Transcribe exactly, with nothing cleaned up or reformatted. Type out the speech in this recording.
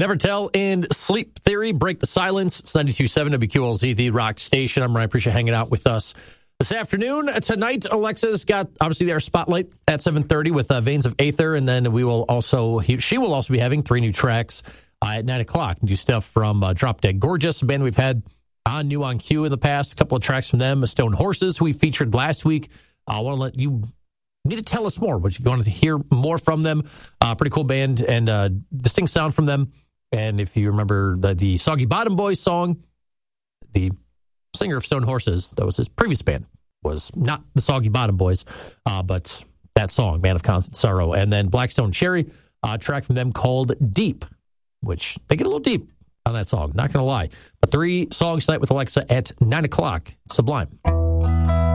Never Tell and Sleep Theory, Break the Silence. It's ninety-two point seven W Q L Z, the Rock Station. I'm Ryan. Appreciate hanging out with us this afternoon. Tonight, Alexa's got, obviously, their spotlight at seven thirty with uh, Veins of Aether, and then we will also, he, she will also be having three new tracks uh, at nine o'clock. New stuff from uh, Drop Dead Gorgeous, a band we've had on New on Q in the past. A couple of tracks from them. Stone Horses, who we featured last week. I want to let you... You need to tell us more, but if you want to hear more from them, uh, pretty cool band and uh, distinct sound from them. And if you remember the, the Soggy Bottom Boys song, the singer of Stone Horses, that was his previous band, was not the Soggy Bottom Boys, uh, but that song, Man of Constant Sorrow. And then Blackstone Cherry, a track from them called Deep, which they get a little deep on that song, not going to lie. But three songs tonight with Alexa at nine o'clock. Sublime.